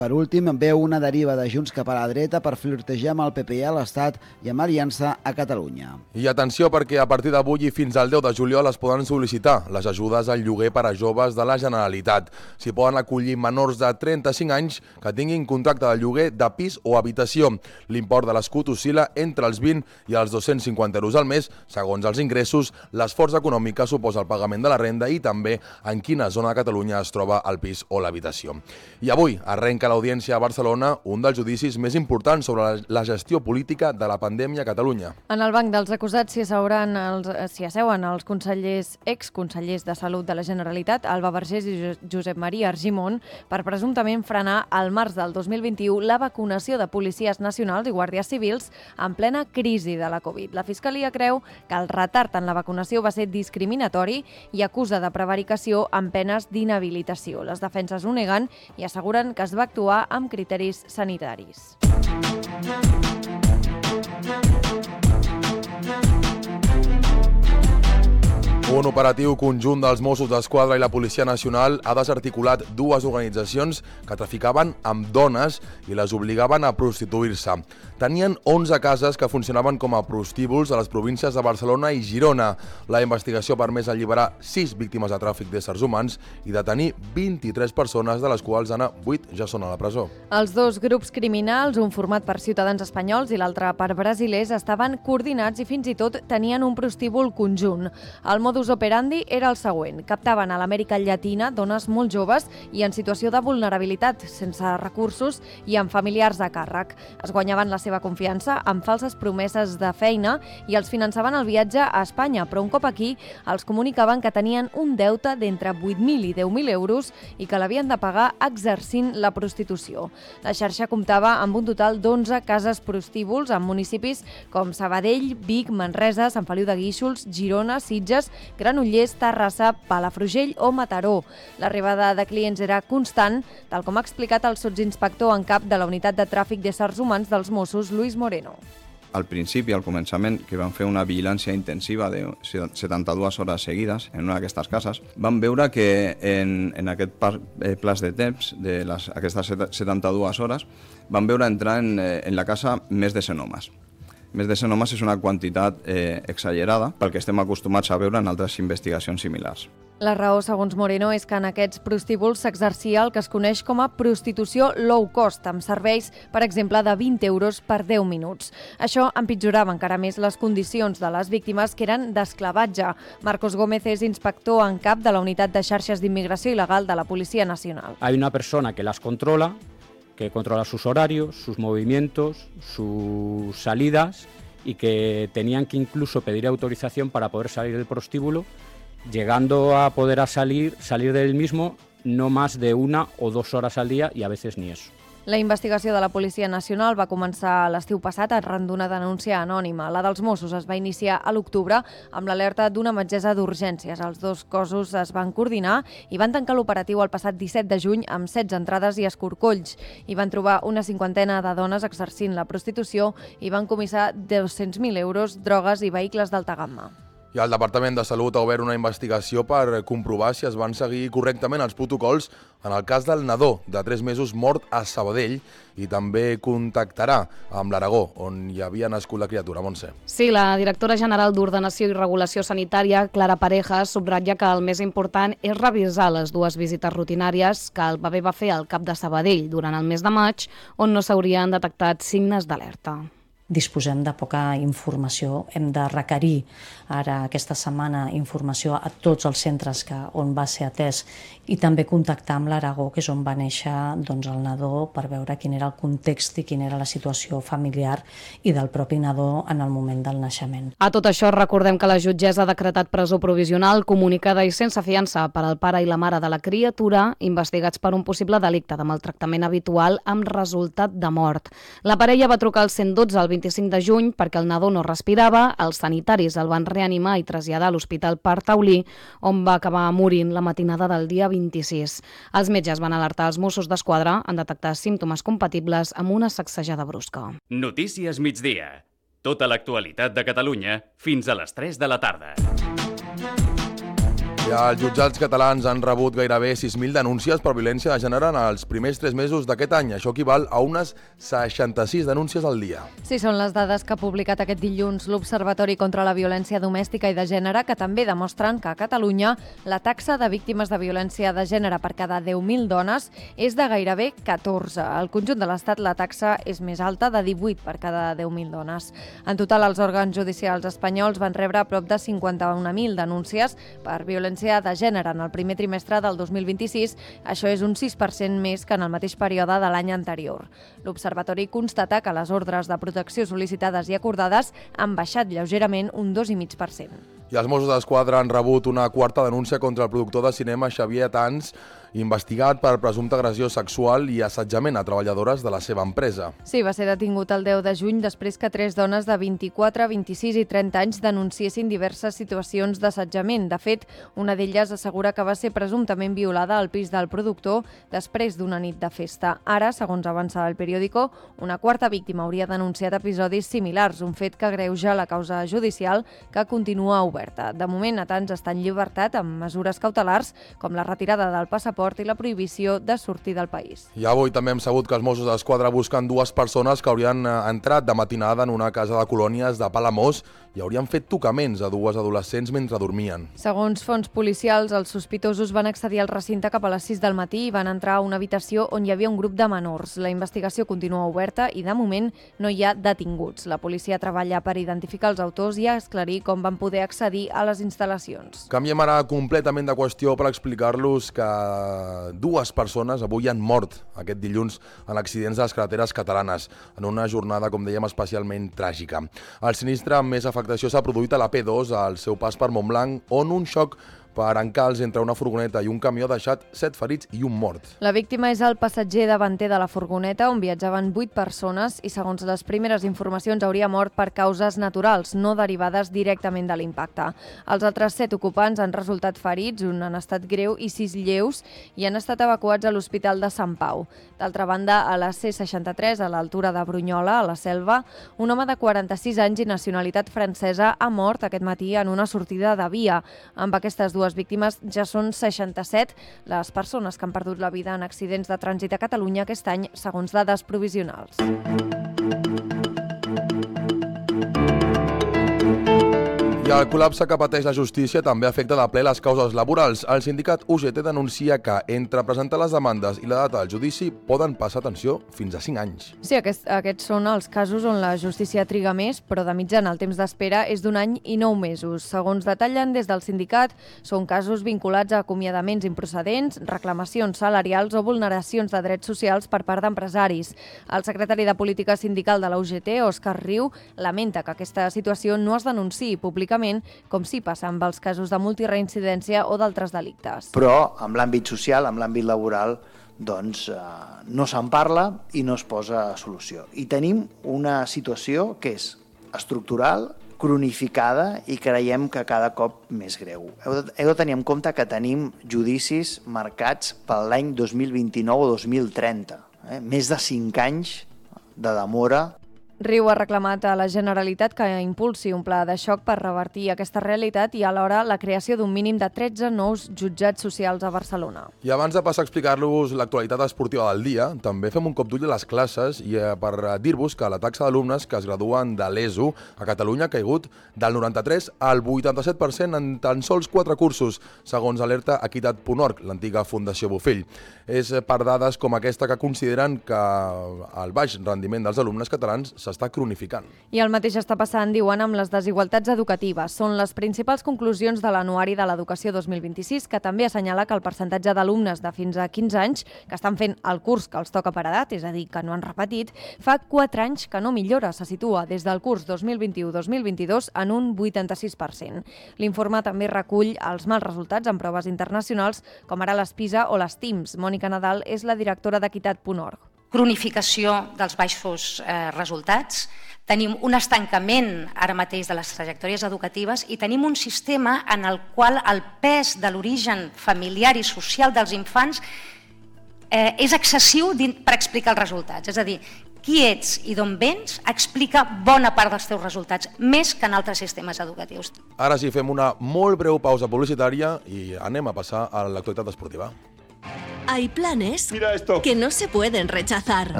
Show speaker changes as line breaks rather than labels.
Per últim, veu una deriva de Junts cap a la dreta per flirtejar amb el PP a l'Estat i amb Aliança a Catalunya.
I atenció, perquè a partir d'avui i fins al 10 de juliol es poden sol·licitar les ajudes al lloguer per a joves de la Generalitat. S'hi poden acollir menors de 35 anys que tinguin contracte de lloguer de pis o habitació. L'import de l'escut oscil·la entre els 20 i els 250 euros al mes. Segons els ingressos, l'esforç econòmic que suposa el pagament de la renda i també en quina zona de Catalunya es troba el pis o l'habitació. I avui arrenca l'Audiència a Barcelona, un dels judicis més importants sobre la gestió política de la pandèmia a Catalunya.
En el banc dels acusats s'hi asseuen els exconsellers de Salut de la Generalitat, Alba Vergés i Josep Maria Argimon, per presumptament frenar al març del 2021 la vacunació de policies nacionals i guàrdies civils en plena crisi de la Covid. La Fiscalia creu que el retard en la vacunació va ser discriminatori i acusa de prevaricació amb penes d'inhabilitació. Les defenses ho neguen i asseguren que es va actuar amb criteris sanitaris.
Un operatiu conjunt dels Mossos d'Esquadra i la Policia Nacional ha desarticulat dues organitzacions que traficaven amb dones i les obligaven a prostituir-se. Tenien 11 cases que funcionaven com a prostíbuls a les províncies de Barcelona i Girona. La investigació ha permès alliberar 6 víctimes de tràfic d'éssers humans i detenir 23 persones, de les quals 8 ja són a la presó.
Els dos grups criminals, un format per ciutadans espanyols i l'altre per brasilers, estaven coordinats i fins i tot tenien un prostíbul conjunt. El modus operandi era el següent. Captaven a l'Amèrica Llatina dones molt joves i en situació de vulnerabilitat, sense recursos i amb familiars a càrrec. Es guanyaven la seva confiança amb falses promeses de feina i els finançaven el viatge a Espanya, però un cop aquí els comunicaven que tenien un deute d'entre 8.000 i 10.000 euros i que l'havien de pagar exercint la prostitució. La xarxa comptava amb un total d'11 cases prostíbuls en municipis com Sabadell, Vic, Manresa, Sant Feliu de Guíxols, Girona, Sitges, Granollers, Terrassa, Palafrugell o Mataró. L'arribada de clients era constant, tal com ha explicat el sotsinspector en cap de la unitat de tràfic d'éssers humans dels Mossos, Luis Moreno.
Al principi, al començament, que van fer una vigilància intensiva de 72 hores seguides en una d'aquestes cases, van veure que en aquest plaç de temps, aquestes 72 hores, van veure entrar en la casa més de 100 homes. Més de 100 homes és una quantitat exagerada pel que estem acostumats a veure en altres investigacions similars.
La raó, segons Moreno, és que en aquests prostíbuls s'exercia el que es coneix com a prostitució low cost, amb serveis, per exemple, de 20 euros per 10 minuts. Això empitjorava encara més les condicions de les víctimes, que eren d'esclavatge. Marcos Gómez és inspector en cap de la unitat de xarxes d'immigració il·legal de la Policia Nacional.
Hay una persona que las controla, que controla sus horarios, sus movimientos, sus salidas y que tenían que incluso pedir autorización para poder salir del prostíbulo, llegando a poder salir del mismo no más de 1 o 2 horas al día y a veces ni eso.
La investigació de la Policia Nacional va començar l'estiu passat arran d'una denúncia anònima. La dels Mossos es va iniciar a l'octubre amb l'alerta d'una metgessa d'urgències. Els dos cossos es van coordinar i van tancar l'operatiu el passat 17 de juny amb 16 entrades i escorcolls. Hi van trobar una 50ena de dones exercint la prostitució i van comissar 200.000 euros, drogues i vehicles d'alta gamma.
I el Departament de Salut ha obert una investigació per comprovar si es van seguir correctament els protocols en el cas del nadó de 3 mesos mort a Sabadell i també contactarà amb l'Aragó, on hi havia nascut la criatura. Montse.
Sí, la directora general d'Ordenació i Regulació Sanitària, Clara Pareja, subratlla que el més important és revisar les 2 visites rutinàries que el bebè va fer al CAP de Sabadell durant el mes de maig, on no s'haurien detectat signes d'alerta.
Disposem de poca informació. Hem de requerir ara aquesta setmana informació a tots els centres on va ser atès i també contactar amb l'Aragó, que és on va néixer el nadó, per veure quin era el context i quina era la situació familiar i del propi nadó en el moment del naixement.
A tot això, recordem que la jutgessa ha decretat presó provisional comunicada i sense fiança per al pare i la mare de la criatura, investigats per un possible delicte de maltractament habitual amb resultat de mort. La parella va trucar al 112 el 25 de juny perquè el nadó no respirava, els sanitaris el van reanimar i traslladar a l'Hospital Parc Taulí, on va acabar morint la matinada del dia 26. Els metges van alertar els Mossos d'Esquadra en detectar símptomes compatibles amb una sacsejada brusca.
Notícies migdia. Tota l'actualitat de Catalunya fins a les 3 de la tarda.
I I els jutjats catalans han rebut gairebé 6.000 denúncies per violència de gènere en els primers 3 mesos d'aquest any. Això equival a unes 66 denúncies al dia.
Sí, són les dades que ha publicat aquest dilluns l'Observatori contra la Violència Domèstica i de Gènere, que també demostren que a Catalunya la taxa de víctimes de violència de gènere per cada 10.000 dones és de gairebé 14. Al conjunt de l'Estat la taxa és més alta, de 18 per cada 10.000 dones. En total, els òrgans judicials espanyols van rebre prop de 51.000 denúncies per violència de gènere en el primer trimestre del 2026. Això és un 6% més que en el mateix període de l'any anterior. L'Observatori constata que les ordres de protecció sol·licitades i acordades han baixat lleugerament un 2,5%.
I els Mossos d'Esquadra han rebut una quarta denúncia contra el productor de cinema Xavier Tans, investigat per presumpta agressió sexual i assetjament a treballadores de la seva empresa.
Sí, va ser detingut el 10 de juny després que 3 dones de 24, 26 i 30 anys denunciessin diverses situacions d'assetjament. De fet, una d'elles assegura que va ser presumptament violada al pis del productor després d'una nit de festa. Ara, segons avança el periòdico, una quarta víctima hauria denunciat episodis similars, un fet que agreuja la causa judicial que continua oberta. De moment, Tans està en llibertat amb mesures cautelars com la retirada del passaport i la prohibició de sortir del país.
I avui també hem sabut que els Mossos d'Esquadra busquen 2 persones que haurien entrat de matinada en una casa de colònies de Palamós i haurien fet tocaments a 2 adolescents mentre dormien.
Segons fonts policials, els sospitosos van accedir al recinte cap a les 6 del matí i van entrar a una habitació on hi havia un grup de menors. La investigació continua oberta i, de moment, no hi ha detinguts. La policia treballa per identificar els autors i esclarir com van poder accedir a les instal·lacions.
Canviem ara completament de qüestió per explicar-los que 2 persones avui han mort aquest dilluns en accidents de les carreteres catalanes, en una jornada, com dèiem, especialment tràgica. El sinistre amb més afectació s'ha produït a la P2, al seu pas per Montblanc, on un xoc per encalç entre una furgoneta i un camió ha deixat 7 ferits i un mort.
La víctima és el passatger davanter de la furgoneta, on viatjaven 8 persones i, segons les primeres informacions, hauria mort per causes naturals, no derivades directament de l'impacte. Els altres 7 ocupants han resultat ferits, un en estat greu i 6 lleus, i han estat evacuats a l'Hospital de Sant Pau. D'altra banda, a la C63, a l'altura de Brunyola, a la Selva, un home de 46 anys i nacionalitat francesa ha mort aquest matí en una sortida de via. Amb aquestes 2 víctimes ja són 67 les persones que han perdut la vida en accidents de trànsit a Catalunya aquest any, segons dades provisionals.
I el col·lapse que pateix la justícia també afecta de ple les causes laborals. El sindicat UGT denuncia que entre presentar les demandes i la data del judici poden passar, atenció, fins a 5 anys.
Sí, aquests són els casos on la justícia triga més, però de mitjana el temps d'espera és d'1 any i 9 mesos. Segons detallen des del sindicat, són casos vinculats a acomiadaments improcedents, reclamacions salarials o vulneracions de drets socials per part d'empresaris. El secretari de Política Sindical de la UGT, Òscar Riu, lamenta que aquesta situació no es denunciï públicament, com sí passa amb els casos de multireincidència o d'altres delictes.
Però amb l'àmbit social, amb l'àmbit laboral, doncs no se'n parla i no es posa solució. I tenim una situació que és estructural, cronificada i creiem que cada cop més greu. Heu de tenir en compte que tenim judicis marcats per l'any 2029 o 2030. Més de 5 anys de demora.
Riu ha reclamat a la Generalitat que impulsi un pla de xoc per revertir aquesta realitat i alhora la creació d'un mínim de 13 nous jutjats socials a Barcelona.
I abans de passar a explicar-los l'actualitat esportiva del dia, també fem un cop d'ull a les classes i per dir-vos que la taxa d'alumnes que es graduen de l'ESO a Catalunya ha caigut del 93 al 87% en tan sols 4 cursos, segons alerta Equitat.org, l'antiga Fundació Bofill. És per dades com aquesta que consideren que el baix rendiment dels alumnes catalans s'està cronificant.
I el mateix està passant, diuen, amb les desigualtats educatives. Són les principals conclusions de l'Anuari de l'Educació 2026, que també assenyala que el percentatge d'alumnes de fins a 15 anys que estan fent el curs que els toca per edat, és a dir, que no han repetit, fa 4 anys que no millora, se situa des del curs 2021-2022 en un 86%. L'informe també recull els mals resultats en proves internacionals, com ara les PISA o les TIMSS. Mònica Nadal és la directora d'Equitat.org.
Cronificació dels baixos resultats, tenim un estancament ara mateix de les trajectòries educatives i tenim un sistema en el qual el pes de l'origen familiar i social dels infants és excessiu per explicar els resultats. És a dir, qui ets i d'on vens explica bona part dels teus resultats, més que en altres sistemes educatius.
Ara sí, fem una molt breu pausa publicitària i anem a passar a l'actualitat esportiva.
Hay planes que no se pueden rechazar.